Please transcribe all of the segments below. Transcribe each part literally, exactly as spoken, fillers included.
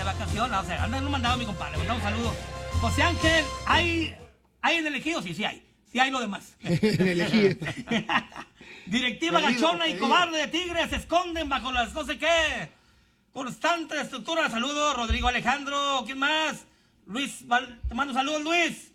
vacaciones, o sea, anda en un mandado mi compadre, le mandamos un saludo. José Ángel, ¿hay, ¿hay en elegido? Sí, sí hay. Sí hay lo demás. En elegido. Directiva Pedido, gachona y pedido. cobarde de Tigres se esconden bajo las no sé qué. Constante estructura. Saludos, Rodrigo Alejandro. ¿Quién más? Luis, Val- te mando saludos, Luis.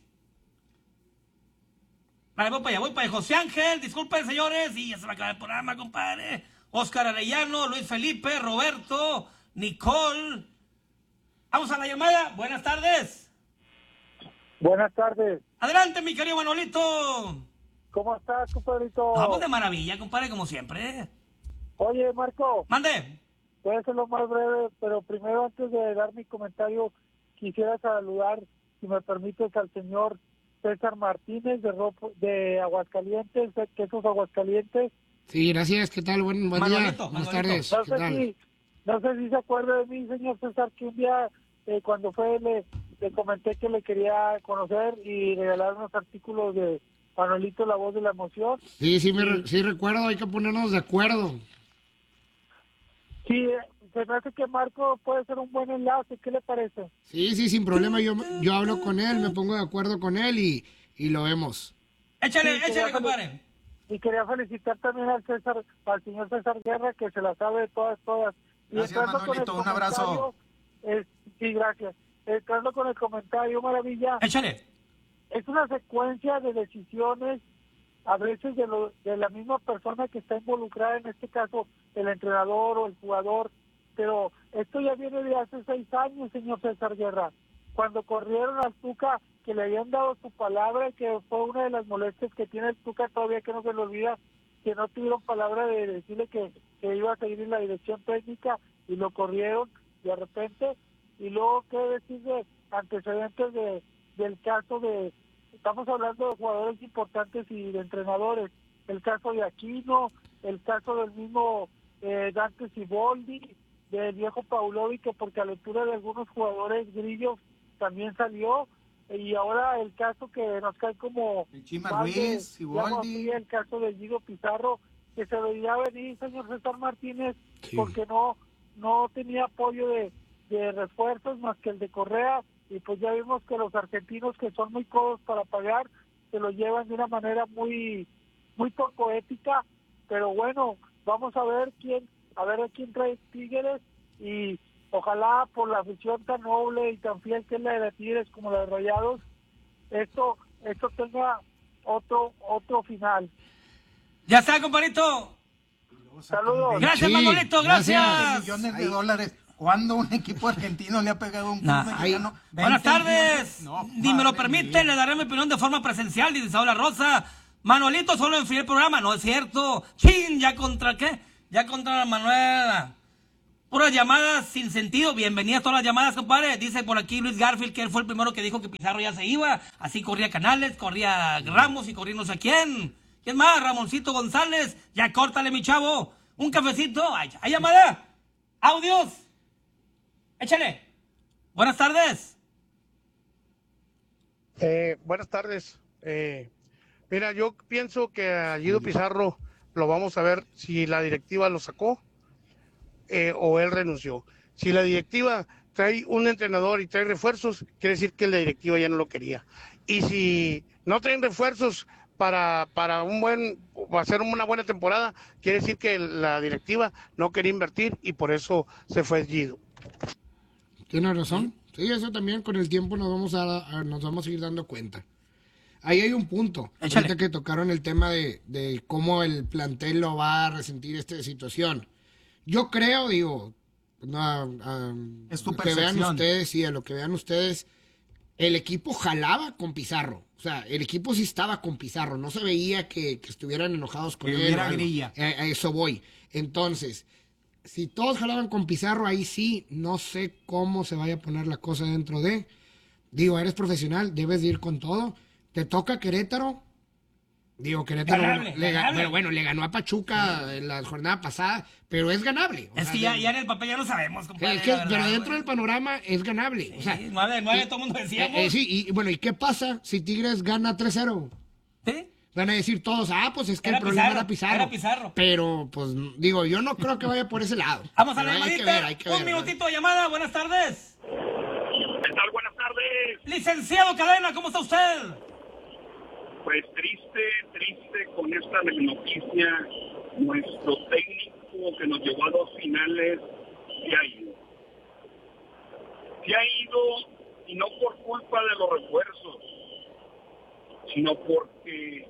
Vale, voy para allá, voy para allá. José Ángel, disculpen, señores. Y ya se va a acabar el programa, compadre. Oscar Arellano, Luis Felipe, Roberto, Nicole. Vamos a la llamada. Buenas tardes. Buenas tardes. Adelante, mi querido Manolito. ¿Cómo estás, compadrito? Vamos de maravilla, compadre, como siempre. Oye, Marco, Mande. voy a hacerlo más breve, pero primero, antes de dar mi comentario, quisiera saludar, si me permites, al señor César Martínez de, Ropo- de Aguascalientes, de Quesos Aguascalientes. Sí, gracias. ¿Qué tal? Buen, buen día. Manolito, Buenas Manolito. tardes. No ¿Qué sé, tal? si, no sé si se acuerda de mí, señor César, que un día, eh, cuando fue, le, le comenté que le quería conocer y regalar unos artículos de Manolito, la voz de la emoción. Sí, sí, me re- sí recuerdo. Hay que ponernos de acuerdo. Sí, se me hace que Marco puede ser un buen enlace, ¿qué le parece? Sí, sí, sin problema. Yo, yo hablo con él, me pongo de acuerdo con él y, y lo vemos. Échale, Sí, échale, quería compadre. Y quería felicitar también al César, al señor César Guerra, que se la sabe de todas, todas. Y Gracias, entrando con el Manolito, un abrazo. comentario, eh, sí, gracias. Entrando con el comentario, maravilla, Échale. es una secuencia de decisiones, a veces de, lo, de la misma persona que está involucrada, en este caso el entrenador o el jugador, pero esto ya viene de hace seis años, señor César Guerra, cuando corrieron al Tuca, que le habían dado su palabra, y que fue una de las molestias que tiene el Tuca todavía, que no se le olvida, que no tuvieron palabra de decirle que, que iba a seguir en la dirección técnica, y lo corrieron de repente. Y luego, ¿qué decir de antecedentes de del caso de, estamos hablando de jugadores importantes y de entrenadores, el caso de Aquino, el caso del mismo eh, Dante Siboldi, del viejo Paulovic, que por calentura de algunos jugadores grillos también salió, y ahora el caso que nos cae como El Chima mal de- Ruiz, digamos Siboldi. así, el caso de Guido Pizarro, que se veía venir, señor César Martínez, Sí. porque no no tenía apoyo de, de refuerzos más que el de Correa, y pues ya vimos que los argentinos, que son muy codos para pagar, se lo llevan de una manera muy muy poco ética, pero bueno, vamos a ver quién a ver a quién trae Tigres, y ojalá por la afición tan noble y tan fiel que es la de Tigres como la de Rayados, esto esto tenga otro otro final. Ya está, compadrito. Saludos. Gracias, Sí, Manolito, gracias. gracias. Millones de dólares. ¿Cuándo un equipo argentino le ha pegado a un club Nah, mexicano? Buenas veinte tardes. millones? No, Ni me lo madre permite, mía. le daré mi opinión de forma presencial, dice Saúl La Rosa. Manolito solo en el programa, no es cierto. Chin, ¿ya contra qué? Ya contra la Manuela. Puras llamadas sin sentido. Bienvenidas todas las llamadas, compadre. Dice por aquí Luis Garfield que él fue el primero que dijo que Pizarro ya se iba. Así corría Canales, corría Ramos y corría no sé quién. ¿Quién más? Ramoncito González. Ya córtale, mi chavo. Un cafecito. Ay, ¿hay llamada? Audios. Échale. Buenas tardes. Eh, buenas tardes. Eh, mira, yo pienso que a Guido Pizarro lo vamos a ver si la directiva lo sacó eh, o él renunció. Si la directiva trae un entrenador y trae refuerzos, quiere decir que la directiva ya no lo quería. Y si no traen refuerzos para, para un buen, para hacer una buena temporada, quiere decir que la directiva no quería invertir y por eso se fue Guido. Tienes razón. Sí, eso también con el tiempo nos vamos a, a- nos vamos a ir dando cuenta. Ahí hay un punto. Échale. Ahorita que tocaron el tema de, de cómo el plantel lo va a resentir esta situación. Yo creo, digo, no, a, a- Es tu lo que vean percepción. ustedes y a lo que vean ustedes, el equipo jalaba con Pizarro. O sea, el equipo sí estaba con Pizarro. No se veía que, que estuvieran enojados con Que él. hubiera o algo. grilla. A, a eso voy. Entonces, si todos jalaban con Pizarro, ahí sí, no sé cómo se vaya a poner la cosa dentro de. Digo, eres profesional, debes de ir con todo. Te toca Querétaro. Digo, Querétaro, Ganable, bueno, le, ga- ganable. pero bueno, le ganó a Pachuca en la jornada pasada, pero es ganable. O Es sea, que ya, de- ya en el papel ya lo sabemos, compadre. es que- la verdad, pero dentro güey. del panorama es ganable. O sea, Sí, nueve de nueve, y- todo el mundo decíamos. eh, eh, sí, y bueno, ¿y qué pasa si Tigres gana tres cero? ¿Sí? Van a decir todos, ah, pues es que Era el problema Pizarro, era Pizarro. era Pizarro. Pero, pues, digo, yo no creo que vaya por ese lado. Vamos a la Pero hay que llamadita. ver, hay que Un ver, minutito de llamada. Buenas tardes. ¿Qué tal? Buenas tardes. Licenciado Cadena, ¿cómo está usted? Pues triste, triste con esta noticia. Nuestro técnico que nos llevó a dos finales se ha ido. Se ha ido y no por culpa de los refuerzos, sino porque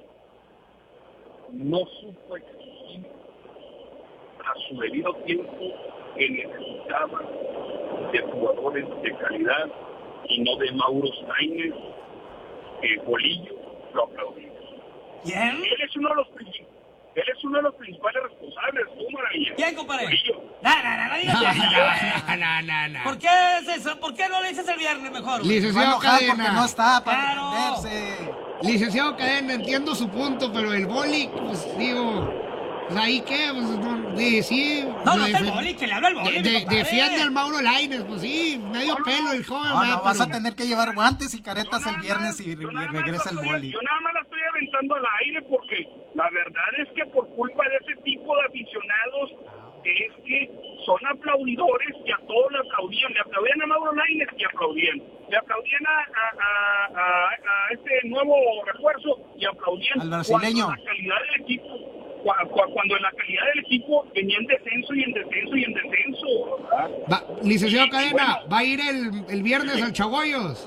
no supo exigir a su debido tiempo que necesitaba de jugadores de calidad y no de Mauro Sainz, que Bolillo lo aplaudía. ¿Quién? Él es uno de los principales, él es uno de los principales responsables, tú, Maravilla. ¿Quién, compadre? Bolillo. No, no, no, no digas eso. No, no, no, no. ¿Por qué es eso? ¿Por qué no le dices el viernes mejor? güey? Va a Licenciado enojar porque Cadena. no está para Claro. defenderse. Licenciado Cadena, entiendo su punto, pero el boli, pues digo, pues ahí qué, pues no, de, sí. No, lo no está el defen- boli, que le habla el boli. de- mi de- compadre. defiende al Mauro Lainez, pues sí, medio pelo el joven, No, ¿verdad? no, vas a Pero- tener que llevar guantes y caretas Yo el nada viernes más- y, yo y nada más regresa el la estoy- boli. Yo nada más la estoy aventando al aire porque la verdad es que por culpa de ese tipo de aficionados es que son aplaudidores y a todos le aplaudían. Le aplaudían a Mauro Lainez y aplaudían. Le aplaudían a, a, a, a, a este nuevo refuerzo y aplaudían. Al brasileño. Cuando la calidad del equipo, cua- cua- cuando en la calidad del equipo venía en descenso y en descenso y en descenso, ¿verdad? Va- licenciado Sí, Cadena, bueno. ¿va a ir el, el viernes al Chagoyos?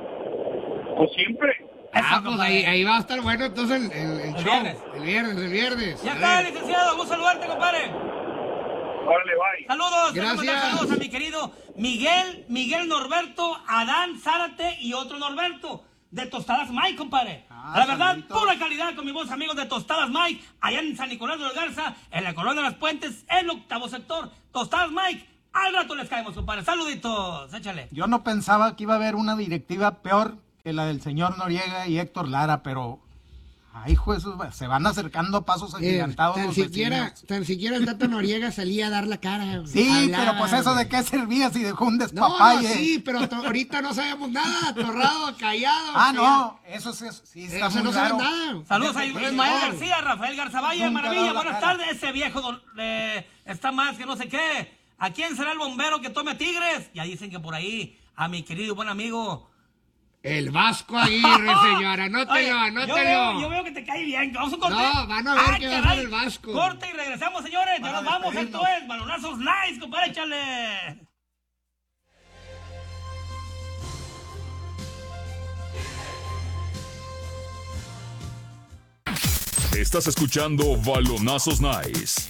Pues siempre. Ah, Eso, pues compadre. ahí, ahí va a estar bueno entonces el, el, el El show. viernes. El viernes, el viernes. Ya A está, ver. licenciado. Gusto saludarte, compadre. Órale, bye. Saludos. Gracias. queremos dar Saludos a mi querido Miguel, Miguel Norberto, Adán Zárate y otro Norberto. De Tostadas Mike, compadre. Ah, a la verdad, saluditos. pura calidad con mis buenos amigos de Tostadas Mike, allá en San Nicolás de los Garza, en la Colonia de las Puentes, el octavo sector. Tostadas Mike, al rato les caemos, compadre. Saluditos, échale. Yo no pensaba que iba a haber una directiva peor que la del señor Noriega y Héctor Lara, pero ay, juez, se van acercando a pasos Eh, agigantados tan los siquiera, vecinos. tan siquiera el Tato Noriega salía a dar la cara. Sí, hablaba, pero pues eso güey. de qué servía si dejó un No, despapalle. no, sí, pero to- ahorita no sabemos nada, atorrado, callado. Ah, sí. no, eso sí, sí está Eso muy no sabe raro. nada. Saludos a No, Ismael no. García, Rafael Garzabaya, Nunca ha maravilla, dado la buenas cara. tardes. Ese viejo don- eh, está más que no sé qué. ¿A quién será el bombero que tome tigres? Ya dicen que por ahí, a mi querido y buen amigo. El Vasco Aguirre, señora, anótelo, Oye, anótelo. Yo veo, yo veo que te cae bien. Vamos a un corte. No, van a ver Ah, que va a caray. ser el Vasco. Corte y regresamos, señores. Ya Para nos vamos. Esto despedirnos. es Balonazos Nice, compadre, échale. Estás escuchando Balonazos Nice.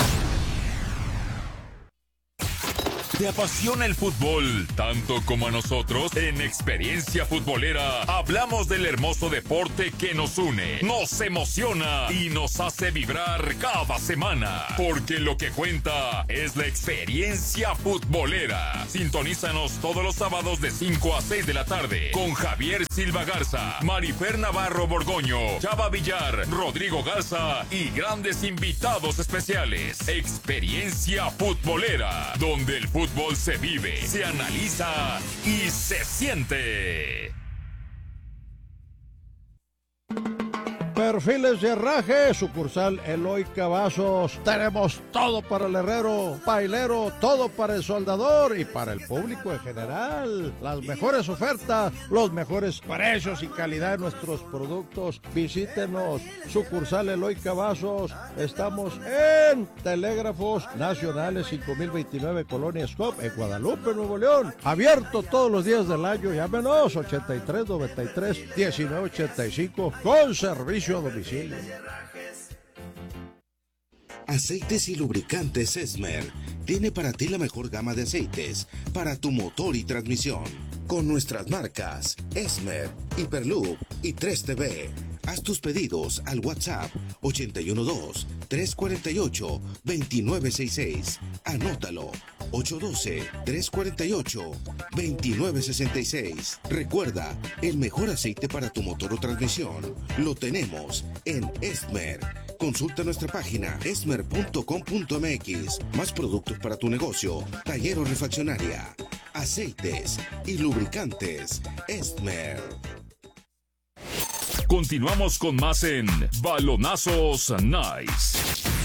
¿Te apasiona el fútbol tanto como a nosotros? En Experiencia Futbolera hablamos del hermoso deporte que nos une, nos emociona y nos hace vibrar cada semana. Porque lo que cuenta es la experiencia futbolera. Sintonízanos todos los sábados de cinco a seis de la tarde con Javier Silva Garza, Marifer Navarro Borgoño, Chava Villar, Rodrigo Garza y grandes invitados especiales. Experiencia Futbolera, donde el fútbol se vive, se analiza y se siente. Perfiles de herraje, sucursal Eloy Cavazos. Tenemos todo para el herrero, pailero, todo para el soldador y para el público en general. Las mejores ofertas, los mejores precios y calidad de nuestros productos. Visítenos, sucursal Eloy Cavazos. Estamos en Telégrafos Nacionales cinco mil veintinueve, Colonia Scop, en Guadalupe, Nuevo León. Abierto todos los días del año. Llámenos ochenta y tres noventa y tres diecinueve ochenta y cinco con servicio a domicilio. Aceites y lubricantes Esmer tiene para ti la mejor gama de aceites para tu motor y transmisión. Con nuestras marcas Esmer, Hyperloop y tres T V. Haz tus pedidos al WhatsApp ochenta y uno dos, tres cuarenta y ocho, veintinueve sesenta y seis. Anótalo, ocho uno dos, tres cuarenta y ocho, veintinueve sesenta y seis. Recuerda, el mejor aceite para tu motor o transmisión lo tenemos en Esmer. Consulta nuestra página esmer punto com punto m x. Más productos para tu negocio, taller o refaccionaria. Aceites y lubricantes Esmer. Continuamos con más en Balonazos Nice.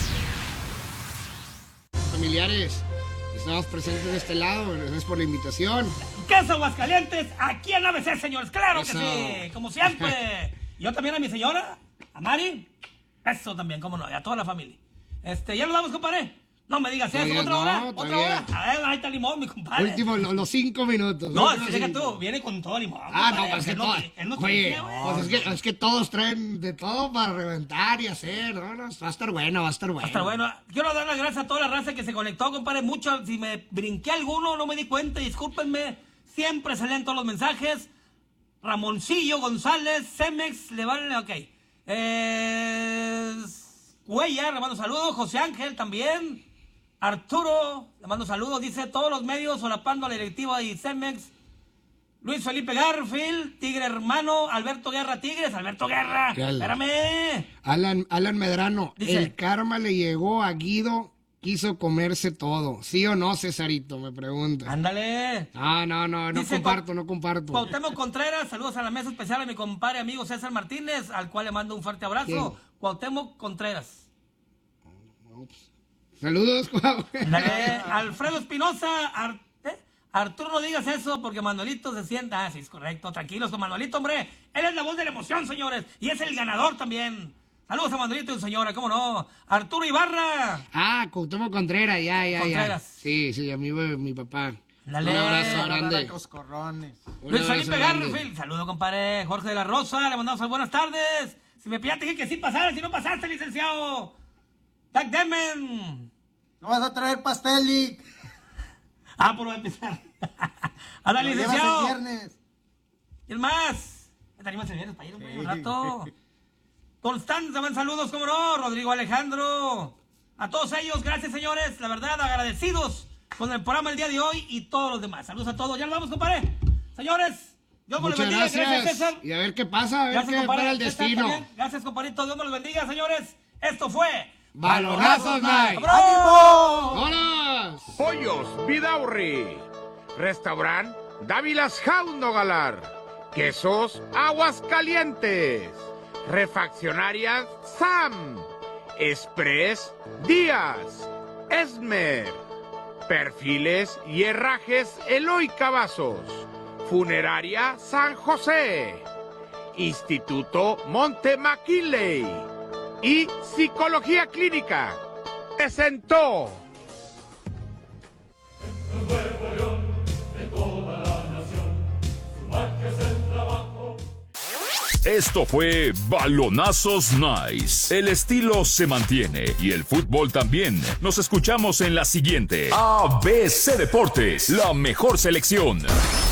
Familiares, estamos presentes de este lado, gracias por la invitación. Queso Aguascalientes, aquí en A B C, señores, claro Eso. que sí, como siempre. Yo también a mi señora, a Mari, eso también, cómo no, y a toda la familia. Este, ¿ya nos vamos, compadre? No me digas eso, Todavía otra no, hora, otra todavía. hora. A ver, ahí está el limón, mi compadre. Último, lo- los cinco minutos. No, Últimos es que cinco. tú, viene con todo limón. Ah, no, compadre, pues es que él no todo. te- él no te Oye, dice, güey. pues es que, es que todos traen de todo para reventar y hacer, ¿no? No, va a estar bueno, va a estar bueno. Hasta bueno. Quiero dar las gracias a toda la raza que se conectó, compadre. Mucho, si me brinqué alguno, no me di cuenta, discúlpenme. Siempre se leen todos los mensajes. Ramoncillo González, Cemex, le vale, ok. Eh, Cuellar, le mando saludos. José Ángel también. Arturo, le mando saludos. Dice todos los medios solapando a la directiva y Cemex. Luis Felipe Garfield, Tigre Hermano, Alberto Guerra Tigres, Alberto Guerra, ¿Qué al- espérame. Alan, Alan Medrano, Dice- el karma le llegó a Guido, quiso comerse todo. ¿Sí o no, Cesarito? Me pregunta. Ándale. Ah, no, no, no Dice comparto, Cuau- no comparto. Cuauhtémoc Contreras, saludos a la mesa especial a mi compadre amigo César Martínez, al cual le mando un fuerte abrazo. ¿Quién? Cuauhtémoc Contreras. Saludos, Cuau. Dale, Alfredo Espinosa, Ar- ¿eh? Arturo, no digas eso porque Manuelito se sienta. Ah, sí, es correcto. Tranquilos con Manuelito, hombre. Él es la voz de la emoción, señores. Y es el ganador también. Saludos a Manuelito y su señora, ¿cómo no? Arturo Ibarra. Ah, Cuauhtémoc Contreras, ya, ya, Contreras. ya. Sí, sí, a mí mi papá. Dale. Un abrazo Van a dar a grande. coscorrones. Un Luis abrazo Felipe grande. Garfield. Saludos, compadre. Jorge de la Rosa, le mandamos buenas tardes. Si me pillaste, dije que sí pasara. Si no pasaste, licenciado. Doug Demen. No vas a traer pastel, Lick. Ah, por empezar. A la Lo llevas el licenciado. viernes. ¿Y el más? ¿Me te animas el viernes para ir hombre, un rato? Constanza, buen saludos, cómo no. Rodrigo Alejandro. A todos ellos, gracias, señores. La verdad, agradecidos con el programa el día de hoy y todos los demás. Saludos a todos. Ya nos vamos, compadre. Señores, Dios me los Muchas bendiga. gracias. Gracias, César. Y a ver qué pasa, a ver Gracias, qué compadre. para el César, destino. también. Gracias, compadrito. Dios me los bendiga, señores. Esto fue Balonazos Night. ¡Vámonos! ¡Vámonos! Pollos Vidaurri. Restaurant Dávilas Jauno Galar. Quesos Aguascalientes. Refaccionaria Sam. Express Díaz. Esmer. Perfiles y herrajes Eloy Cavazos. Funeraria San José. Instituto Monte McKinley. Y Psicología Clínica. Presentó. Esto fue Balonazos Nice. El estilo se mantiene y el fútbol también. Nos escuchamos en la siguiente. A B C Deportes, la mejor selección.